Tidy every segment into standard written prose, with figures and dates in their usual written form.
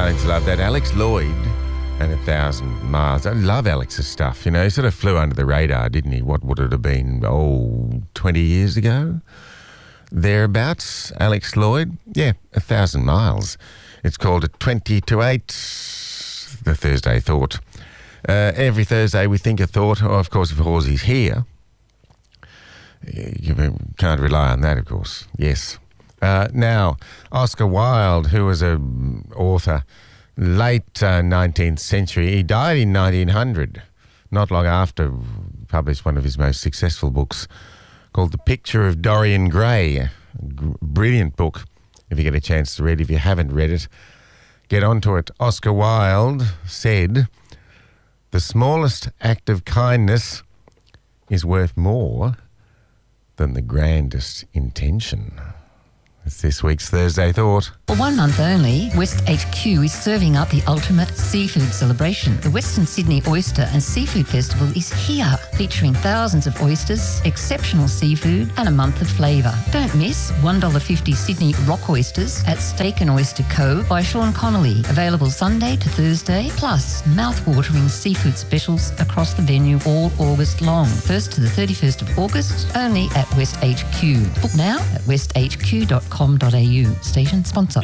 starting to love that. Alex Lloyd and 1,000 Miles. I love Alex's stuff. You know, he sort of flew under the radar, didn't he? What would it have been, 20 years ago? Thereabouts, Alex Lloyd. Yeah, 1,000 Miles. It's called at 20 to 8, the Thursday Thought. Every Thursday we think a thought. Oh, of course, if Horsey's here, you can't rely on that, of course. Yes. Now, Oscar Wilde, who was an author, late 19th century, he died in 1900, not long after, published one of his most successful books called The Picture of Dorian Gray. A brilliant book, if you get a chance to read. If you haven't read it, get onto it. Oscar Wilde said, "The smallest act of kindness is worth more than the grandest intention." It's this week's Thursday Thought. For 1 month only, West HQ is serving up the ultimate seafood celebration. The Western Sydney Oyster and Seafood Festival is here, featuring thousands of oysters, exceptional seafood and a month of flavour. Don't miss $1.50 Sydney rock oysters at Steak and Oyster Co. by Sean Connolly, available Sunday to Thursday, plus mouth-watering seafood specials across the venue all August long. 1st to the 31st of August, only at West HQ. Book now at westhq.com.au. Station sponsor.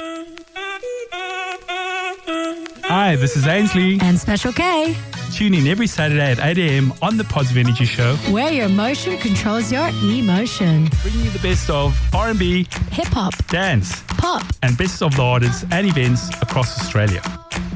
Hi, this is Ainsley. And Special K. Tune in every Saturday at 8 a.m. on the Positive Energy Show, where your emotion controls your emotion. bringing you the best of R&B, Hip-hop, dance, pop, and best of the artists and events across Australia.